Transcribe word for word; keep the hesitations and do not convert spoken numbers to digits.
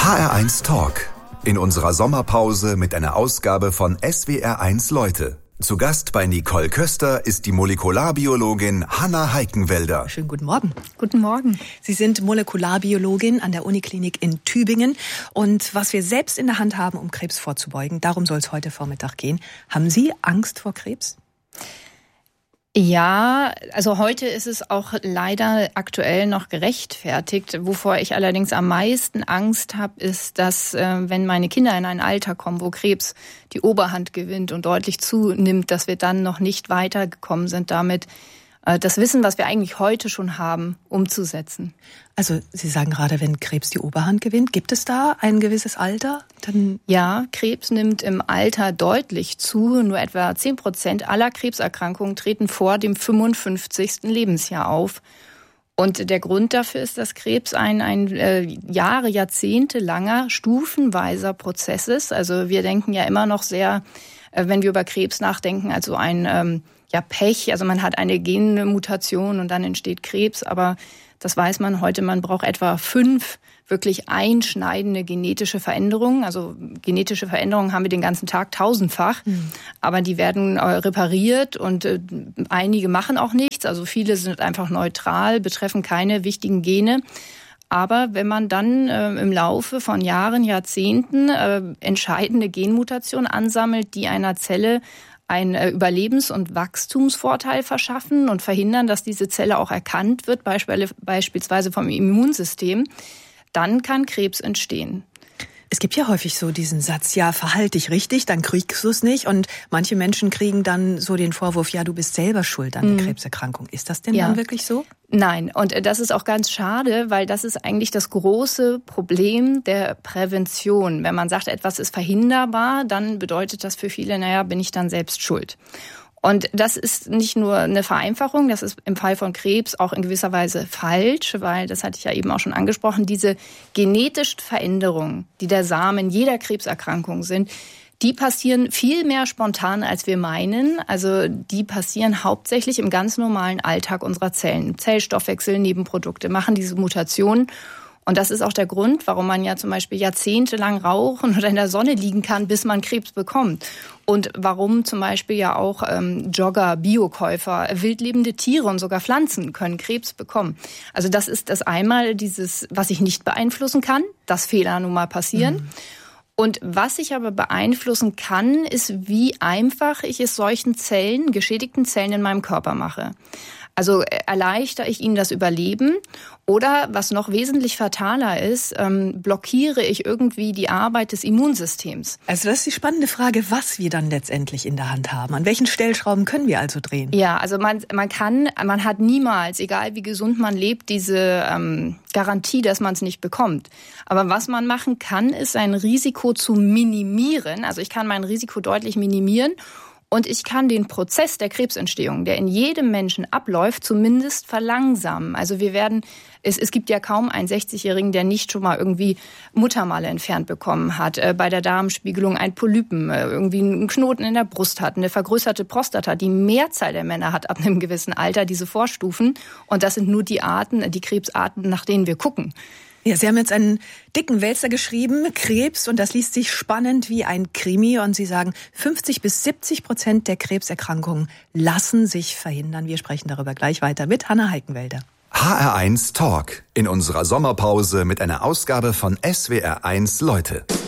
H R eins Talk. In unserer Sommerpause mit einer Ausgabe von S W R eins Leute. Zu Gast bei Nicole Köster ist die Molekularbiologin Hanna Heikenwälder. Schönen guten Morgen. Guten Morgen. Sie sind Molekularbiologin an der Uniklinik in Tübingen. Und was wir selbst in der Hand haben, um Krebs vorzubeugen, darum soll es heute Vormittag gehen. Haben Sie Angst vor Krebs? Ja, also heute ist es auch leider aktuell noch gerechtfertigt. Wovor ich allerdings am meisten Angst habe, ist, dass äh, wenn meine Kinder in ein Alter kommen, wo Krebs die Oberhand gewinnt und deutlich zunimmt, dass wir dann noch nicht weitergekommen sind damit, äh, das Wissen, was wir eigentlich heute schon haben, umzusetzen. Also Sie sagen gerade, wenn Krebs die Oberhand gewinnt, gibt es da ein gewisses Alter? Dann ja, Krebs nimmt im Alter deutlich zu. Nur etwa zehn Prozent aller Krebserkrankungen treten vor dem fünfundfünfzigsten Lebensjahr auf. Und der Grund dafür ist, dass Krebs ein, ein äh, Jahre, Jahrzehnte langer, stufenweiser Prozess ist. Also wir denken ja immer noch sehr, äh, wenn wir über Krebs nachdenken, also ein ähm, ja, Pech. Also man hat eine Genmutation und dann entsteht Krebs, aber das weiß man heute, man braucht etwa fünf wirklich einschneidende genetische Veränderungen. Also genetische Veränderungen haben wir den ganzen Tag tausendfach, mhm. aber die werden äh, repariert und äh, einige machen auch nichts. Also viele sind einfach neutral, betreffen keine wichtigen Gene. Aber wenn man dann äh, im Laufe von Jahren, Jahrzehnten äh, entscheidende Genmutationen ansammelt, die einer Zelle einen Überlebens- und Wachstumsvorteil verschaffen und verhindern, dass diese Zelle auch erkannt wird, beispielsweise vom Immunsystem, dann kann Krebs entstehen. Es gibt ja häufig so diesen Satz, ja, verhalte dich richtig, dann kriegst du es nicht. Und manche Menschen kriegen dann so den Vorwurf, ja, du bist selber schuld an der mhm. Krebserkrankung. Ist das denn ja. dann wirklich so? Nein, und das ist auch ganz schade, weil das ist eigentlich das große Problem der Prävention. Wenn man sagt, etwas ist verhinderbar, dann bedeutet das für viele, naja, bin ich dann selbst schuld. Und das ist nicht nur eine Vereinfachung, das ist im Fall von Krebs auch in gewisser Weise falsch, weil, das hatte ich ja eben auch schon angesprochen, diese genetischen Veränderungen, die der Samen jeder Krebserkrankung sind, die passieren viel mehr spontan, als wir meinen. Also die passieren hauptsächlich im ganz normalen Alltag unserer Zellen. Zellstoffwechsel, Nebenprodukte machen diese Mutationen. Und das ist auch der Grund, warum man ja zum Beispiel jahrzehntelang rauchen oder in der Sonne liegen kann, bis man Krebs bekommt. Und warum zum Beispiel ja auch ähm, Jogger, Biokäufer, wildlebende Tiere und sogar Pflanzen können Krebs bekommen. Also das ist das einmal dieses, was ich nicht beeinflussen kann, dass Fehler nun mal passieren. Mhm. Und was ich aber beeinflussen kann, ist, wie einfach ich es solchen Zellen, geschädigten Zellen in meinem Körper mache. Also erleichtere ich ihnen das Überleben oder, was noch wesentlich fataler ist, ähm, blockiere ich irgendwie die Arbeit des Immunsystems. Also das ist die spannende Frage, was wir dann letztendlich in der Hand haben. An welchen Stellschrauben können wir also drehen? Ja, also man, man kann, man hat niemals, egal wie gesund man lebt, diese ähm, Garantie, dass man es nicht bekommt. Aber was man machen kann, ist ein Risiko zu minimieren. Also ich kann mein Risiko deutlich minimieren. Und ich kann den Prozess der Krebsentstehung, der in jedem Menschen abläuft, zumindest verlangsamen. Also wir werden, es, es gibt ja kaum einen sechzigjährigen, der nicht schon mal irgendwie Muttermale entfernt bekommen hat, äh, bei der Darmspiegelung ein Polypen, äh, irgendwie einen Knoten in der Brust hat, eine vergrößerte Prostata. Die Mehrzahl der Männer hat ab einem gewissen Alter diese Vorstufen. Und das sind nur die Arten, die Krebsarten, nach denen wir gucken. Ja, Sie haben jetzt einen dicken Wälzer geschrieben, Krebs, und das liest sich spannend wie ein Krimi. Und Sie sagen, fünfzig bis siebzig Prozent der Krebserkrankungen lassen sich verhindern. Wir sprechen darüber gleich weiter mit Hanna Heikenwälder. H R eins Talk in unserer Sommerpause mit einer Ausgabe von S W R eins Leute.